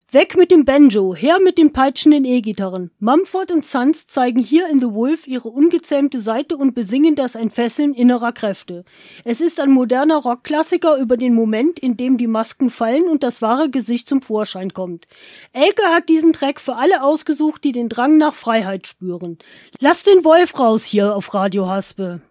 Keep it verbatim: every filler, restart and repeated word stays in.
Weg mit dem Banjo, her mit den peitschenden E-Gitarren. Mumford und Sons zeigen hier in The Wolf ihre ungezähmte Seite und besingen das Entfesseln innerer Kräfte. Es ist ein moderner Rockklassiker über den Moment, in dem die Masken fallen und das wahre Gesicht zum Vorschein kommt. Elke hat diesen Track für alle ausgesucht, die den Drang nach Freiheit spüren. Lass den Wolf raus hier auf Radio Haspe.